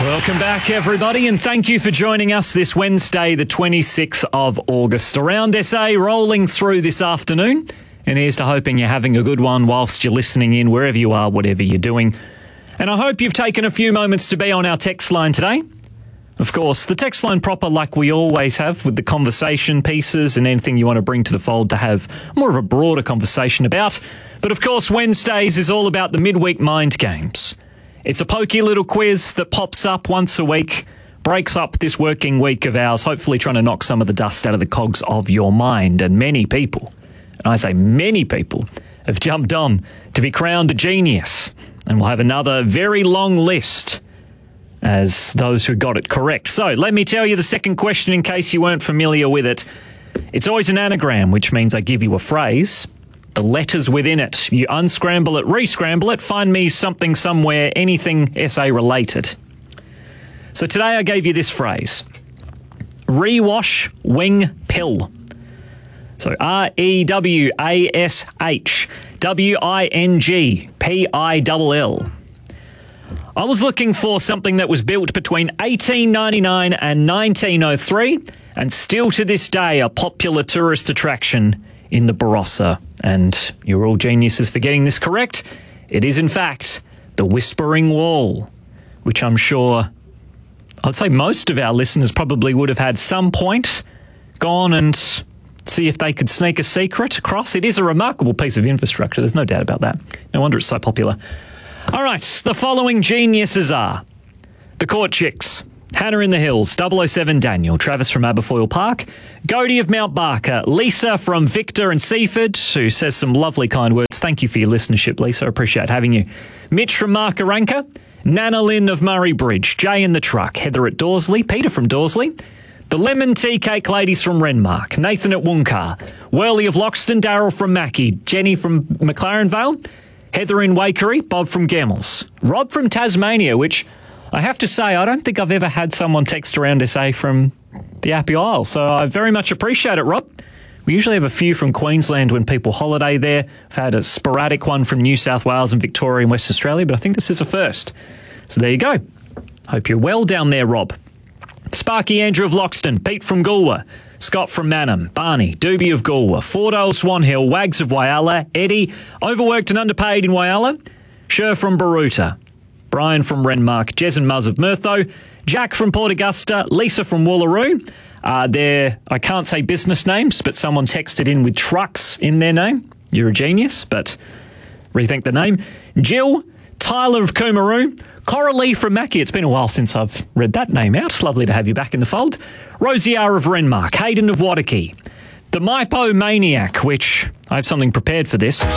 Welcome back, everybody, and thank you for joining us this Wednesday, the 26th of August. Around SA rolling through this afternoon, and here's to hoping you're having a good one whilst you're listening in, wherever you are, whatever you're doing. And I hope you've taken a few moments to be on our text line today. Of course, the text line proper like we always have, with the conversation pieces and anything you want to bring to the fold to have more of a broader conversation about. But of course, Wednesdays is all about the midweek mind games. It's a pokey little quiz that pops up once a week, breaks up this working week of ours, hopefully trying to knock some of the dust out of the cogs of your mind. And many people, and I say many people, have jumped on to be crowned a genius. And we'll have another very long list as those who got it correct. So let me tell you the second question in case you weren't familiar with it. It's always an anagram, which means I give you a phrase, the letters within it. You unscramble it, re-scramble it, find me something somewhere, anything SA related. So today I gave you this phrase, rewash wing pill. So REWASHWINGPILL. I was looking for something that was built between 1899 and 1903 and still to this day a popular tourist attraction in the Barossa. And you're all geniuses for getting this correct. It is, in fact, the Whispering Wall, which I'm sure, I'd say most of our listeners probably would have had some point gone and see if they could sneak a secret across. It is a remarkable piece of infrastructure. There's no doubt about that. No wonder it's so popular. All right, the following geniuses are the Court Chicks, Hannah in the Hills, 007 Daniel, Travis from Aberfoyle Park, Godie of Mount Barker, Lisa from Victor and Seaford, who says some lovely kind words. Thank you for your listenership, Lisa. I appreciate having you. Mitch from Markaranka, Nana Lynn of Murray Bridge, Jay in the Truck, Heather at Dorsley, Peter from Dorsley, the Lemon Tea Cake Ladies from Renmark, Nathan at Wooncar, Worley of Loxton, Darryl from Mackie, Jenny from McLaren Vale, Heather in Wakery, Bob from Gemmels, Rob from Tasmania, which I have to say, I don't think I've ever had someone text around SA from the Appy Isle, so I very much appreciate it, Rob. We usually have a few from Queensland when people holiday there. I've had a sporadic one from New South Wales and Victoria and West Australia, but I think this is a first. So there you go. Hope you're well down there, Rob. Sparky Andrew of Loxton, Pete from Goolwa, Scott from Mannum, Barney, Doobie of Goolwa, Fordale Swan Hill, Wags of Whyalla, Eddie, overworked and underpaid in Whyalla, Sher from Baruta, Brian from Renmark, Jez and Muzz of Murtho, Jack from Port Augusta, Lisa from Woolaroo. I can't say business names, but someone texted in with trucks in their name. You're a genius, but rethink the name. Jill, Tyler of Coomaroo, Coralie from Mackie. It's been a while since I've read that name out. It's lovely to have you back in the fold. Rosie R. of Renmark, Hayden of Waterkey, the Mypo Maniac, which I have something prepared for this.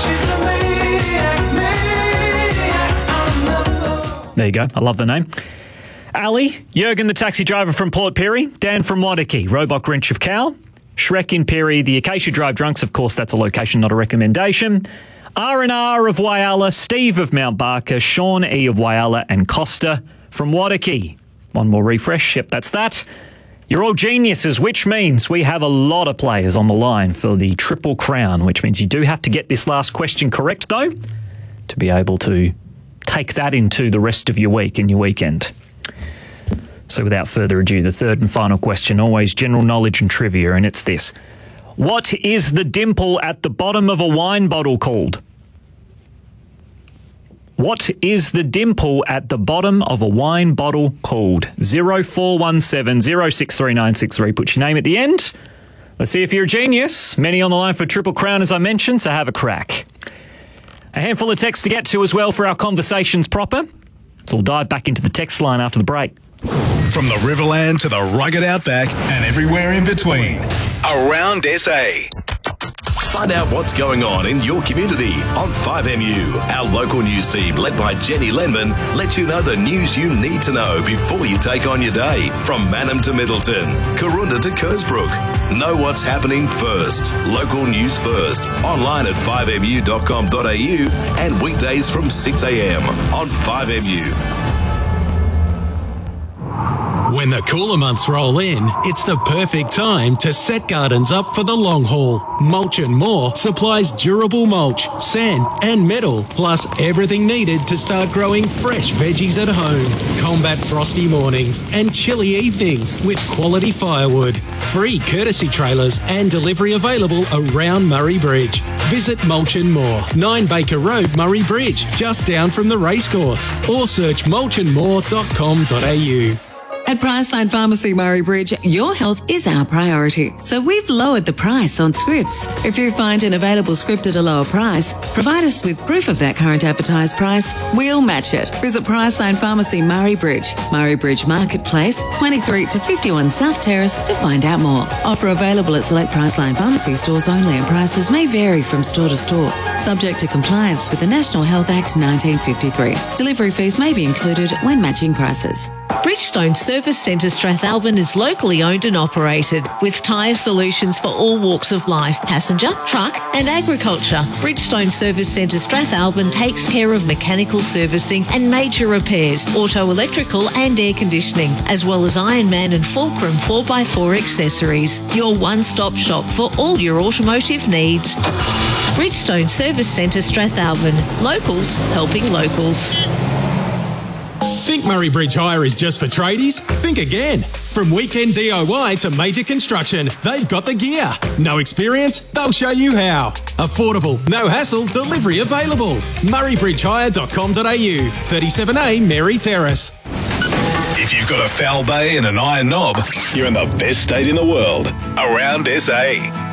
There you go. I love the name. Ali, Jurgen the taxi driver from Port Pirie, Dan from Waterkey, Roebuck Wrench of Cal, Shrek in Pirie, the Acacia Drive Drunks, of course that's a location, not a recommendation, R&R of Whyalla, Steve of Mount Barker, Sean E of Whyalla, and Costa from Waterkey. One more refresh. Yep, that's that. You're all geniuses, which means we have a lot of players on the line for the Triple Crown, which means you do have to get this last question correct, though, to be able to take that into the rest of your week and your weekend. So without further ado, the third and final question, always general knowledge and trivia, and it's this. What is the dimple at the bottom of a wine bottle called? What is the dimple at the bottom of a wine bottle called? 0417 063963. Put your name at the end. Let's see if you're a genius. Many on the line for Triple Crown, as I mentioned, so have a crack. A handful of text to get to as well for our conversations proper. So we'll dive back into the text line after the break. From the Riverland to the rugged outback and everywhere in between. Around SA. Find out what's going on in your community on 5MU. Our local news team, led by Jenny Lenman, lets you know the news you need to know before you take on your day. From Mannum to Middleton, Karoonda to Kersbrook. Know what's happening first. Local news first. Online at 5mu.com.au and weekdays from 6 a.m. on 5MU. When the cooler months roll in, it's the perfect time to set gardens up for the long haul. Mulch and More supplies durable mulch, sand and metal, plus everything needed to start growing fresh veggies at home. Combat frosty mornings and chilly evenings with quality firewood. Free courtesy trailers and delivery available around Murray Bridge. Visit Mulch and More, 9 Baker Road, Murray Bridge, just down from the racecourse, or search mulchandmore.com.au. At Priceline Pharmacy Murray Bridge, your health is our priority. So we've lowered the price on scripts. If you find an available script at a lower price, provide us with proof of that current advertised price. We'll match it. Visit Priceline Pharmacy Murray Bridge Marketplace, 23 to 51 South Terrace to find out more. Offer available at select Priceline Pharmacy stores only, and prices may vary from store to store. Subject to compliance with the National Health Act 1953. Delivery fees may be included when matching prices. Bridgestone Service Centre Strathalbyn is locally owned and operated with tyre solutions for all walks of life, passenger, truck and agriculture. Bridgestone Service Centre Strathalbyn takes care of mechanical servicing and major repairs, auto electrical and air conditioning, as well as Ironman and Fulcrum 4x4 accessories. Your one-stop shop for all your automotive needs. Bridgestone Service Centre Strathalbyn. Locals helping locals. Think Murray Bridge Hire is just for tradies? Think again. From weekend DIY to major construction, they've got the gear. No experience? They'll show you how. Affordable, no hassle, delivery available. murraybridgehire.com.au, 37A Mary Terrace. If you've got a foul bay and an iron knob, you're in the best state in the world. Around SA.